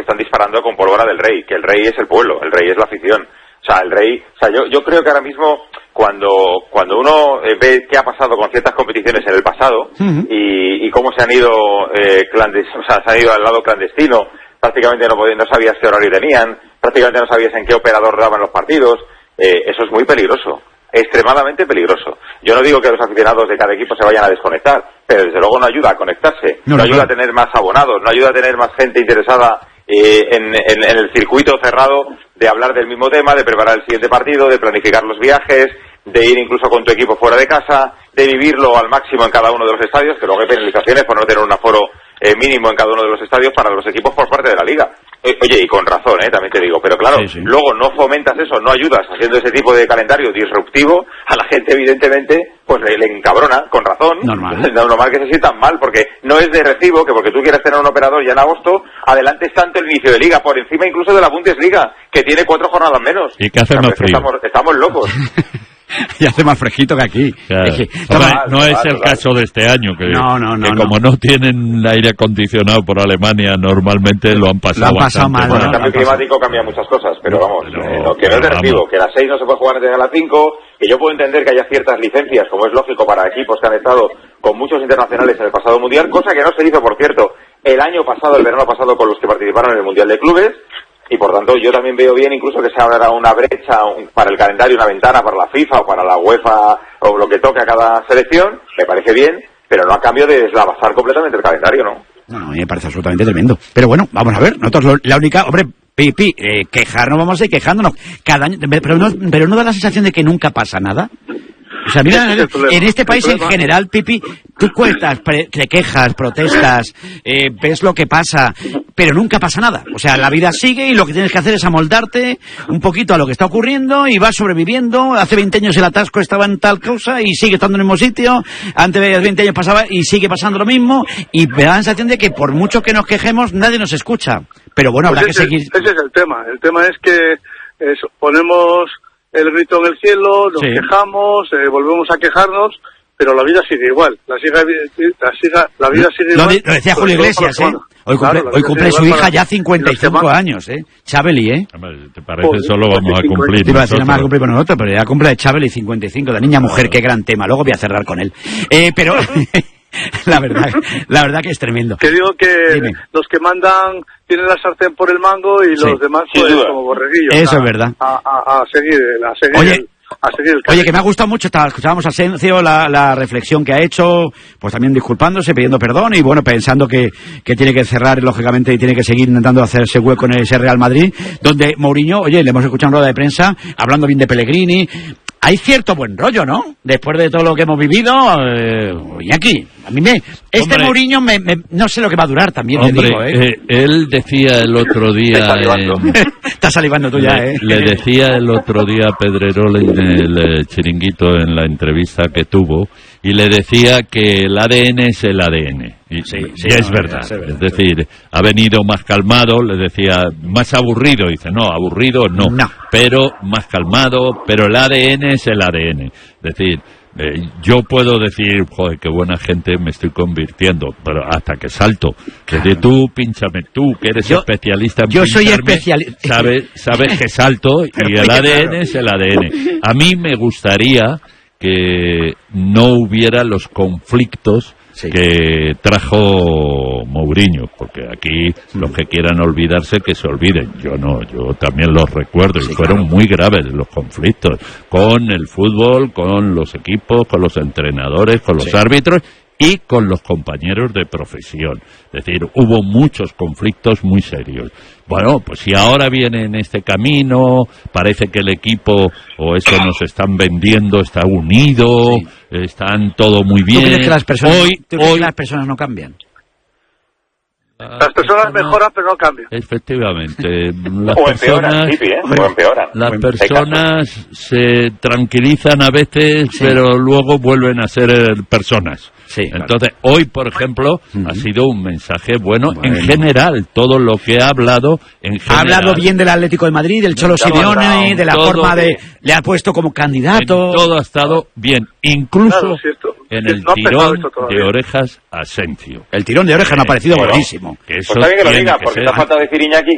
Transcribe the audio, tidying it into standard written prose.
están disparando con pólvora del rey, que el rey es el pueblo, el rey es la afición. O sea, el rey, yo creo que ahora mismo cuando uno ve qué ha pasado con ciertas competiciones en el pasado y cómo se han ido se han ido al lado clandestino, prácticamente no sabías qué horario tenían, prácticamente no sabías en qué operador daban los partidos, eso es muy peligroso, extremadamente peligroso. Yo no digo que los aficionados de cada equipo se vayan a desconectar, pero desde luego no ayuda a conectarse, no ayuda a tener más abonados, no ayuda a tener más gente interesada en el circuito cerrado de hablar del mismo tema, de preparar el siguiente partido, de planificar los viajes, de ir incluso con tu equipo fuera de casa, de vivirlo al máximo en cada uno de los estadios, que luego hay penalizaciones por no tener un aforo mínimo en cada uno de los estadios para los equipos por parte de la liga. Oye, y con razón, también te digo, pero claro, sí. Luego no fomentas eso, no ayudas haciendo ese tipo de calendario disruptivo, a la gente evidentemente pues le encabrona, con razón, normal que se sientan mal, porque no es de recibo que porque tú quieras tener un operador ya en agosto, adelantes tanto el inicio de liga, por encima incluso de la Bundesliga, que tiene 4 jornadas menos. Y que hace más frío. Estamos locos. Y hace más fresquito que aquí. Claro. No es el caso de este año, que como no tienen aire acondicionado por Alemania, normalmente lo han pasado mal. Bueno, el cambio climático cambia muchas cosas, pero vamos, que no es de recibo, que a las 6 no se puede jugar antes de las 5, que yo puedo entender que haya ciertas licencias, como es lógico para equipos que han estado con muchos internacionales en el pasado mundial, cosa que no se hizo, por cierto, el verano pasado con los que participaron en el Mundial de Clubes. Y por tanto yo también veo bien incluso que se abra una brecha para el calendario, una ventana para la FIFA o para la UEFA o lo que toque a cada selección, me parece bien, pero no a cambio de deslavazar completamente el calendario, ¿no? No, a mí me parece absolutamente tremendo. Pero bueno, vamos a ver, nosotros la única, quejarnos vamos a ir quejándonos cada año, pero no da la sensación de que nunca pasa nada. O sea, mira, en este país en general, Pipi, tú te quejas, protestas, ves lo que pasa, pero nunca pasa nada. O sea, la vida sigue y lo que tienes que hacer es amoldarte un poquito a lo que está ocurriendo y vas sobreviviendo. Hace 20 años el atasco estaba en tal cosa y sigue estando en el mismo sitio. Antes de 20 años pasaba y sigue pasando lo mismo. Y me da la sensación de que por mucho que nos quejemos, nadie nos escucha. Pero bueno, habrá que seguir. Ese es el tema. El tema es que ponemos el grito en el cielo, nos quejamos, volvemos a quejarnos, pero la vida sigue igual. La vida sigue igual. Lo decía Julio Iglesias, Hoy cumple su hija ya 55 años, Chabeli, ¿Te parece? Solo vamos a cumplir. Te iba a decir nada más cumplir con nosotros, pero ya cumple Chabeli 55, de niña mujer, qué gran tema. Luego voy a cerrar con él. Pero la verdad que es tremendo. Que digo que los que mandan tienen la sartén por el mango y los demás pues como borreguillos. Eso es verdad. A seguir Oye, que me ha gustado mucho, escuchábamos a Asencio la reflexión que ha hecho, pues también disculpándose, pidiendo perdón y bueno, pensando que tiene que cerrar lógicamente y tiene que seguir intentando hacerse hueco en ese Real Madrid, donde Mourinho, oye, le hemos escuchado en rueda de prensa hablando bien de Pellegrini. Hay cierto buen rollo, ¿no? Después de todo lo que hemos vivido, Iñaki, a mí Mourinho no sé lo que va a durar también, hombre, te digo, él decía el otro día... Estás salivando tú ya, Le decía el otro día a Pedrerol en el chiringuito, en la entrevista que tuvo, y le decía que el ADN es el ADN. Y es verdad. Es decir, ha venido más calmado, le decía, más aburrido. Dice, no, aburrido no. Pero más calmado, pero el ADN es el ADN. Es decir, yo puedo decir, joder, qué buena gente me estoy convirtiendo, pero hasta que salto. Desde tú, pínchame, tú que eres especialista en pincharme, soy especialista. Sabes que salto y el ADN es el ADN. A mí me gustaría que no hubiera los conflictos que trajo Mourinho, porque aquí los que quieran olvidarse que se olviden. Yo no, yo también los recuerdo y fueron muy graves los conflictos con el fútbol, con los equipos, con los entrenadores, con los árbitros y con los compañeros de profesión. Es decir, hubo muchos conflictos muy serios. Bueno, pues si ahora viene en este camino, parece que el equipo, o eso nos están vendiendo, está unido, están todo muy bien. ¿Tú crees que las personas no cambian? Las personas mejoran pero no cambian. Efectivamente. Las personas se tranquilizan a veces, pero luego vuelven a ser personas. Entonces, hoy, por ejemplo, ha sido un mensaje bueno en general, todo lo que ha hablado en general. Ha hablado bien del Atlético de Madrid, del Cholo Simeone, de la forma le ha puesto como candidato. Todo ha estado bien, incluso en el tirón de orejas a Asencio. El tirón de orejas me ha parecido buenísimo. Que eso pues está bien que lo diga, porque te falta decir, Iñaki,